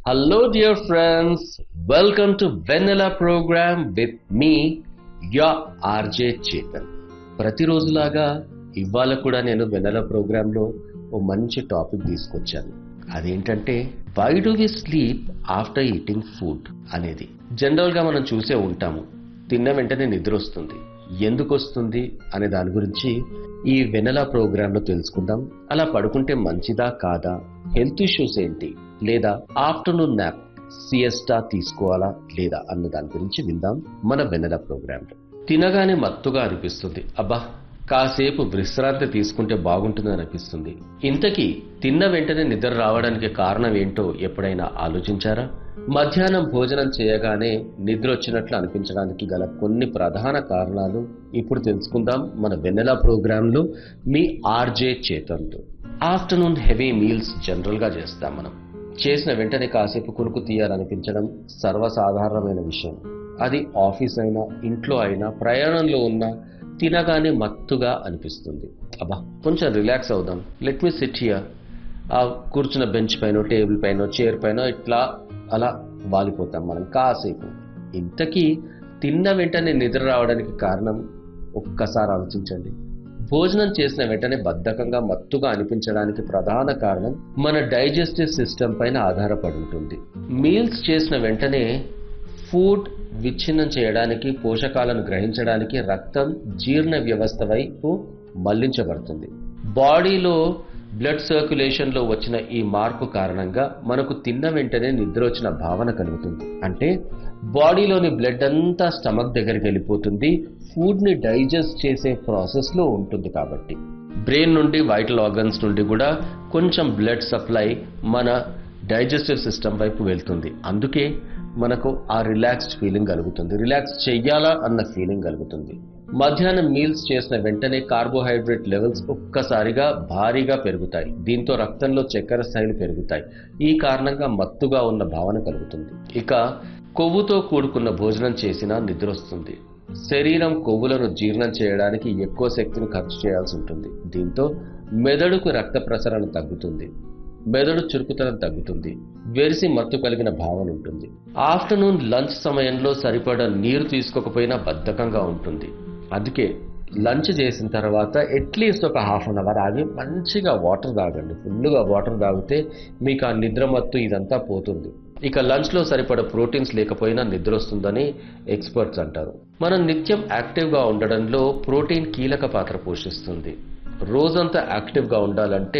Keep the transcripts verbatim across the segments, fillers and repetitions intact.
Hello, dear friends. Welcome to Vanilla program with me, your R J Chetan. ప్రతిరోజులాగా ఇవాళ కూడా నేను వెన్నెల ప్రోగ్రాంలో ఓ మంచి టాపిక్ తీసుకొచ్చాను. అదేంటంటే why do we sleep after eating food అనేది. జనరల్ గా మనం చూసే ఉంటాము, తిన్న వెంటనే నిద్ర వస్తుంది. ఎందుకు వస్తుంది అనే దాని గురించి ఈ వెన్నెల ప్రోగ్రాంలో తెలుసుకుందాం. అలా పడుకుంటే మంచిదా కాదా, హెల్త్ ఇష్యూస్ ఏంటి, లేదా ఆఫ్టర్నూన్ నాప్ సియస్టా తీసుకోవాలా లేదా అన్న దాని గురించి విందాం మన వెన్నెల ప్రోగ్రాంలో. తినగానే మత్తుగా అనిపిస్తుంది, అబ్బా కాసేపు విశ్రాంతి తీసుకుంటే బాగుంటుందని అనిపిస్తుంది. ఇంతకీ తిన్న వెంటనే నిద్ర రావడానికి కారణం ఏంటో ఎప్పుడైనా ఆలోచించారా? మధ్యాహ్నం భోజనం చేయగానే నిద్ర వచ్చినట్లు అనిపించడానికి గల కొన్ని ప్రధాన కారణాలు ఇప్పుడు తెలుసుకుందాం మన వెన్నెల ప్రోగ్రాంలో మీ RJ చేతన్తో. Afternoon heavy meals general గా చేస్తాం మనం. చేసిన వెంటనే కాసేపు కునుకు తీయాలనిపించడం సర్వసాధారణమైన విషయం. అది ఆఫీస్ అయినా ఇంట్లో అయినా ప్రయాణంలో ఉన్నా తినగానే మత్తుగా అనిపిస్తుంది. అబ్బా కొంచెం రిలాక్స్ అవుదాం, లెట్ మీ సిట్ హియర్. ఆ కూర్చున్న బెంచ్ పైన, టేబుల్ పైన, చైర్ పైన ఇట్లా అలా వాలిపోతాం మనం కాసేపు. ఇంతకీ తిన్న వెంటనే నిద్ర రావడానికి కారణం ఒక్కసారి ఆలోచించండి. భోజనం చేసిన వెంటనే బద్ధకంగా మత్తుగా అనిపించడానికి ప్రధాన కారణం మన డైజెస్టివ్ సిస్టమ్ పైన ఆధారపడి ఉంటుంది. మీల్స్ చేసిన వెంటనే ఫుడ్ విచ్ఛిన్నం చేయడానికి, పోషకాలను గ్రహించడానికి రక్తం జీర్ణ వ్యవస్థ వైపు మళ్లించబడుతుంది. బాడీలో బ్లడ్ సర్క్యులేషన్ లో వచ్చిన ఈ మార్పు కారణంగా మనకు తిన్న వెంటనే నిద్ర వచ్చిన భావన కలుగుతుంది. అంటే బాడీలోని బ్లడ్ అంతా స్టమక్ దగ్గరికి వెళ్ళిపోతుంది, ఫుడ్ ని డైజెస్ట్ చేసే ప్రాసెస్ లో ఉంటుంది. కాబట్టి బ్రెయిన్ నుండి, వైటల్ ఆర్గన్స్ నుండి కూడా కొంచెం బ్లడ్ సప్లై మన డైజెస్టివ్ సిస్టమ్ వైపు వెళ్తుంది. అందుకే మనకు ఆ రిలాక్స్డ్ ఫీలింగ్ కలుగుతుంది, రిలాక్స్ చెయ్యాలా అన్న ఫీలింగ్ కలుగుతుంది. మధ్యాహ్నం మీల్స్ చేసిన వెంటనే కార్బోహైడ్రేట్ లెవెల్స్ ఒక్కసారిగా భారీగా పెరుగుతాయి. దీంతో రక్తంలో చక్కెర స్థాయిలు పెరుగుతాయి. ఈ కారణంగా మత్తుగా ఉన్న భావన కలుగుతుంది. ఇక కొవ్వుతో కూడుకున్న భోజనం చేసినా నిద్ర వస్తుంది. శరీరం కొవ్వులను జీర్ణం చేయడానికి ఎక్కువ శక్తిని ఖర్చు చేయాల్సి ఉంటుంది. దీంతో మెదడుకు రక్త ప్రసరణ తగ్గుతుంది, మెదడు చురుకుతనం తగ్గుతుంది, వెరిసి మత్తు కలిగిన భావన ఉంటుంది. ఆఫ్టర్నూన్ లంచ్ సమయంలో సరిపడా నీరు తీసుకోకపోయినా బద్ధకంగా ఉంటుంది. అందుకే లంచ్ చేసిన తర్వాత అట్లీస్ట్ ఒక హాఫ్ అన్ అవర్ ఆగి మంచిగా వాటర్ తాగండి. ఫుల్గా వాటర్ తాగితే మీకు ఆ నిద్ర మత్తు ఇదంతా పోతుంది. ఇక లంచ్ లో సరిపడ ప్రోటీన్స్ లేకపోయినా నిద్ర వస్తుందని ఎక్స్పర్ట్స్ అంటారు. మనం నిత్యం యాక్టివ్ గా ఉండడంలో ప్రోటీన్ కీలక పాత్ర పోషిస్తుంది. రోజంతా యాక్టివ్ గా ఉండాలంటే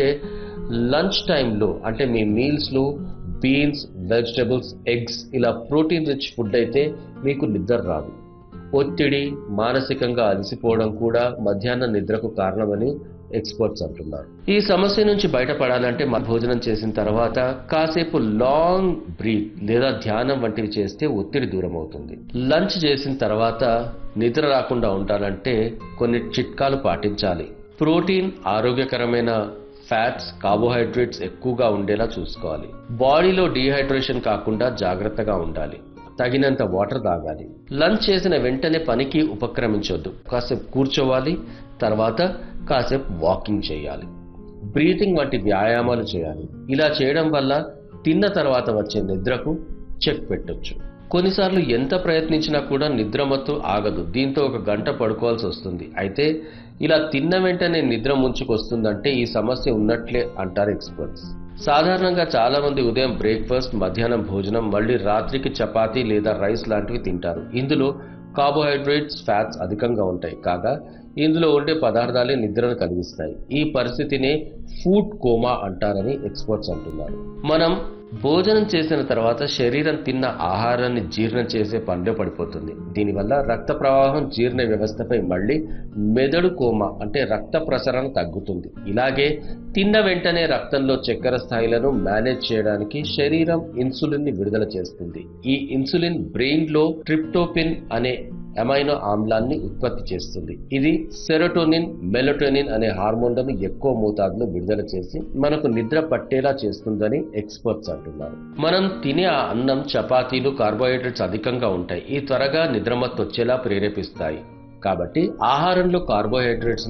లంచ్ టైంలో, అంటే మీ మీల్స్ లో బీన్స్, వెజిటబుల్స్, ఎగ్స్ ఇలా ప్రోటీన్ రిచ్ ఫుడ్ అయితే మీకు నిద్ర రాదు. ఒత్తిడి, మానసికంగా అలసిపోవడం కూడా మధ్యాహ్నం నిద్రకు కారణమని ఎక్స్పర్ట్స్ అంటున్నారు. ఈ సమస్య నుంచి బయటపడాలంటే భోజనం చేసిన తర్వాత కాసేపు లాంగ్ బ్రీత్ లేదా ధ్యానం వంటివి చేస్తే ఒత్తిడి దూరం అవుతుంది. లంచ్ చేసిన తర్వాత నిద్ర రాకుండా ఉండాలంటే కొన్ని చిట్కాలు పాటించాలి. ప్రోటీన్, ఆరోగ్యకరమైన ఫ్యాట్స్, కార్బోహైడ్రేట్స్ ఎక్కువగా ఉండేలా చూసుకోవాలి. బాడీలో డీహైడ్రేషన్ కాకుండా జాగ్రత్తగా ఉండాలి. తగినంత వాటర్ తాగాలి. లంచ్ చేసిన వెంటనే పనికి ఉపక్రమించొద్దు. కాసేపు కూర్చోవాలి, తర్వాత కాసేపు వాకింగ్ చేయాలి, బ్రీతింగ్ వంటి వ్యాయామాలు చేయాలి. ఇలా చేయడం వల్ల తిన్న తర్వాత వచ్చే నిద్రకు చెక్ పెట్టొచ్చు. కొన్నిసార్లు ఎంత ప్రయత్నించినా కూడా నిద్ర మత్తు ఆగదు. దీంతో ఒక గంట పడుకోవాల్సి వస్తుంది. అయితే ఇలా తిన్న వెంటనే నిద్ర ముంచుకొస్తుందంటే ఈ సమస్య ఉన్నట్లే అంటారు ఎక్స్పర్ట్స్. సాధారణంగా చాలా మంది ఉదయం బ్రేక్ఫాస్ట్, మధ్యాహ్నం భోజనం, మళ్ళీ రాత్రికి చపాతీ లేదా రైస్ లాంటివి తింటారు. ఇందులో కార్బోహైడ్రేట్స్, ఫ్యాట్స్ అధికంగా ఉంటాయి. కాగా ఇందులో ఉండే పదార్థాలే నిద్రను కలిగిస్తాయి. ఈ పరిస్థితినే ఫుడ్ కోమా అంటారని ఎక్స్పర్ట్స్ అంటున్నారు. మనం భోజనం చేసిన తర్వాత శరీరం తిన్న ఆహారాన్ని జీర్ణం చేసే పనిలో పడిపోతుంది. దీనివల్ల రక్త ప్రవాహం జీర్ణ వ్యవస్థపై మళ్ళీ మెదడు కోమా అంటే రక్త ప్రసరణ తగ్గుతుంది. ఇలాగే తిన్న వెంటనే రక్తంలో చక్కెర స్థాయిలను మేనేజ్ చేయడానికి శరీరం ఇన్సులిన్ ని విడుదల చేస్తుంది. ఈ ఇన్సులిన్ బ్రెయిన్ లో ట్రిప్టోపిన్ అనే అమైనో ఆమ్లాన్ని ఉత్పత్తి చేస్తుంది. ఇది సెరోటోనిన్, మెలటోనిన్ అనే హార్మోన్లను ఎక్కువ మోతాదులో విడుదల చేసి మనకు నిద్ర పట్టేలా చేస్తుందని ఎక్స్పర్ట్స్ అంటున్నారు. మనం తినే ఆ అన్నం, చపాతీలు కార్బోహైడ్రేట్స్ అధికంగా ఉంటాయి. ఈ త్వరగా నిద్రమత్తు వచ్చేలా ప్రేరేపిస్తాయి. కాబట్టి ఆహారంలో కార్బోహైడ్రేట్స్